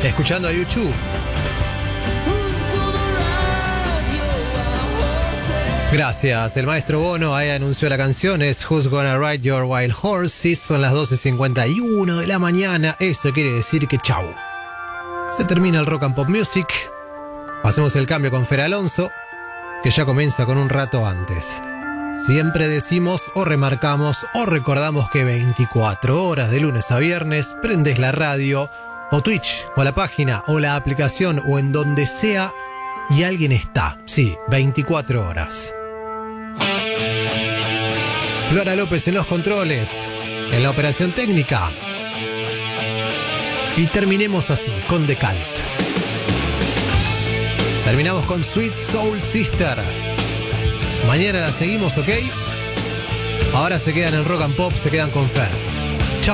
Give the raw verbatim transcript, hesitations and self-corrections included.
escuchando a YouTube. Gracias, el maestro Bono ahí anunció la canción, es Who's Gonna Ride Your Wild Horses, son las doce cincuenta y uno de la mañana, eso quiere decir que chau. Se termina el Rock and Pop Music, hacemos el cambio con Fer Alonso, que ya comienza con un rato antes. Siempre decimos o remarcamos o recordamos que veinticuatro horas de lunes a viernes prendes la radio o Twitch o la página o la aplicación o en donde sea y alguien está, sí, veinticuatro horas. Flora López en los controles, en la operación técnica. Y terminemos así, con The Cult. Terminamos con Sweet Soul Sister. Mañana la seguimos, ¿ok? Ahora se quedan en Rock and Pop, se quedan con Fer.